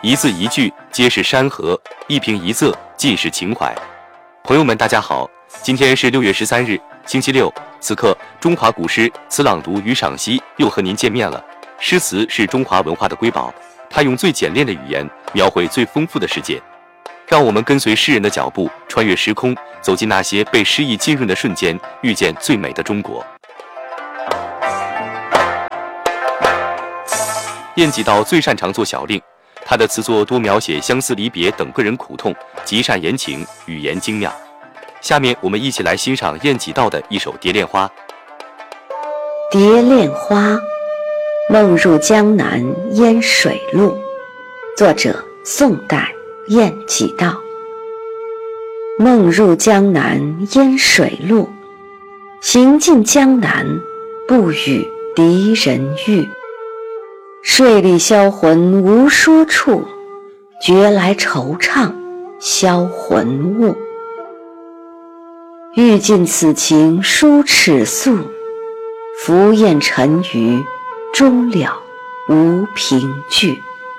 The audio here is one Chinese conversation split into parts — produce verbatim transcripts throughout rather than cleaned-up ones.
一字一句皆是山河，一平一仄尽是情怀。朋友们，大家好，今天是六月十三日，星期六。此刻，中华古诗词朗读与赏析又和您见面了。诗词是中华文化的瑰宝，它用最简练的语言描绘最丰富的世界。让我们跟随诗人的脚步，穿越时空，走进那些被诗意浸润的瞬间，遇见最美的中国。晏几道最擅长做小令，他的词作多描写相思离别等个人苦痛，极善言情，语言精妙。下面我们一起来欣赏晏几道的一首《蝶恋花》。 蝶恋花，梦入江南烟水路。作者：宋代晏几道。梦入江南烟水路，行尽江南不与离人遇。睡里销魂无说处，觉来惆怅销魂物。欲尽此情书尺素，浮雁沉鱼终了无凭据。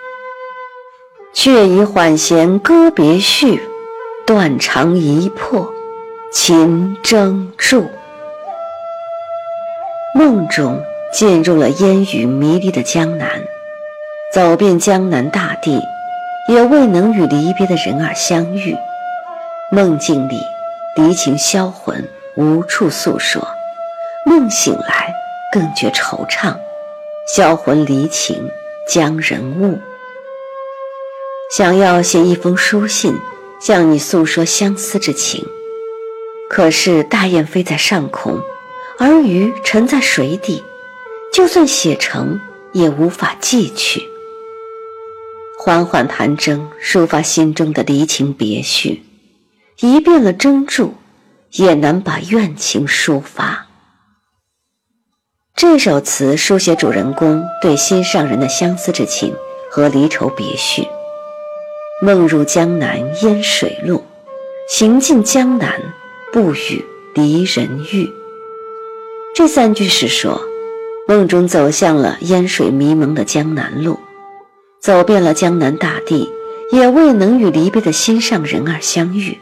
却已缓弦歌别绪，断肠一魄琴筝住。梦中进入了烟雨迷离的江南，走遍江南大地，也未能与离别的人儿相遇。梦境里离情销魂，无处诉说，梦醒来更觉惆怅，销魂离情将人误。想要写一封书信，向你诉说相思之情，可是大雁飞在上空，而鱼沉在水底，就算写成也无法寄去。缓缓弹筝，抒发心中的离情别绪，一遍了筝注，也难把怨情抒发。这首词书写主人公对心上人的相思之情和离愁别绪。梦入江南烟水路，行尽江南不与离人遇。这三句是说，梦中走向了烟水迷蒙的江南路，走遍了江南大地，也未能与离别的心上人儿相遇。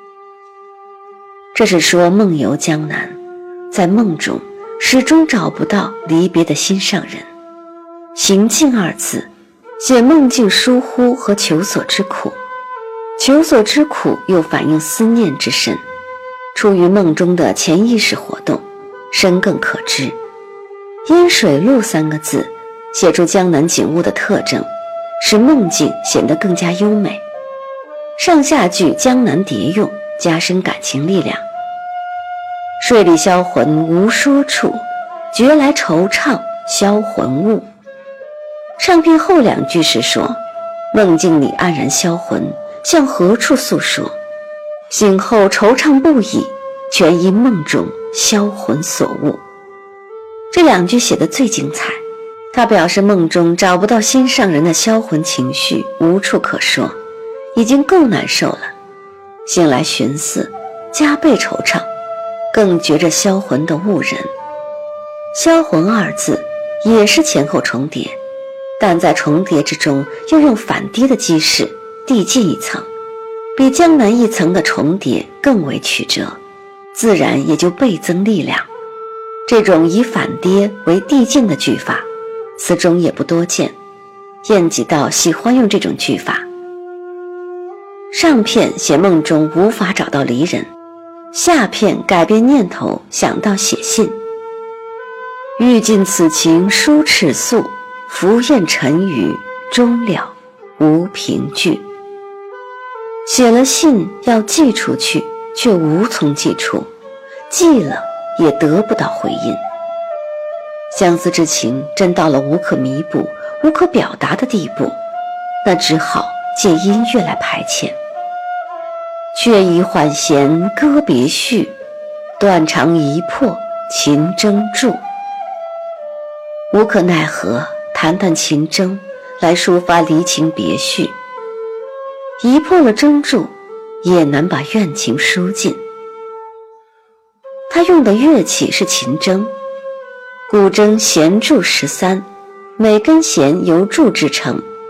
这是说梦游江南，在梦中始终找不到离别的心上人。行尽二字写梦境疏忽和求索之苦，求索之苦又反映思念之深，出于梦中的潜意识活动，深更可知。烟水路三个字写出江南景物的特征，使梦境显得更加优美。上下句江南叠用，加深感情力量。睡里销魂无说处，觉来惆怅销魂物。上片后两句是说，梦境里黯然销魂，向何处诉说？醒后惆怅不已，全因梦中销魂所误。这两句写得最精彩，它表示梦中找不到心上人的销魂情绪，无处可说，已经够难受了。醒来寻思，加倍惆怅，更觉着销魂的误人。销魂二字也是前后重叠，但在重叠之中又用反跌的机势递进一层，比江南一层的重叠更为曲折，自然也就倍增力量。这种以反跌为递进的句法，词中也不多见，晏几道喜欢用这种句法。上片写梦中无法找到离人，下片改变念头，想到写信。欲尽此情书尺素，浮雁沉鱼终了无凭据。写了信要寄出去，却无从寄出，寄了也得不到回音。相思之情真到了无可弥补、无可表达的地步，那只好借音乐来排遣。却已缓弦歌别绪，断肠一魄琴筝住。无可奈何，弹弹琴筝来抒发离情别绪，一破了筝柱，也难把怨情抒尽。他用的乐器是琴筝，古筝弦柱十三，每根弦由柱制成，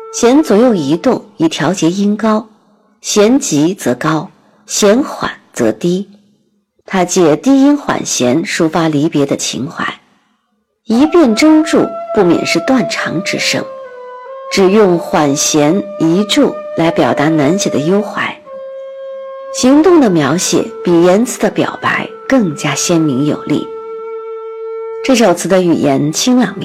弦左右移动以调节音高，弦急则高，弦缓则低。他借低音缓弦抒发离别的情怀，一变征注不免是断肠之声，只用缓弦移注来表达难写的忧怀。行动的描写比言辞的表白更加鲜明有力。这首词的语言清朗